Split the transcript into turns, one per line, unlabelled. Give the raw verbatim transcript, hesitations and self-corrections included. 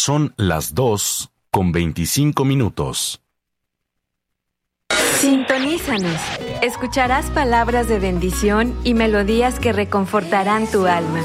Son las dos con veinticinco minutos.
Sintonízanos. Escucharás palabras de bendición y melodías que reconfortarán tu alma.